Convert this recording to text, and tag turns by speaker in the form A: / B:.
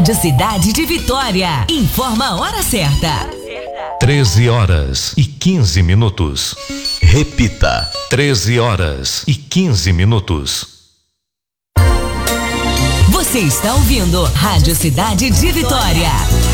A: Rádio Cidade de Vitória. Informa a hora certa.
B: 13h15.
C: Repita.
B: 13h15.
A: Você está ouvindo Rádio Cidade de Vitória.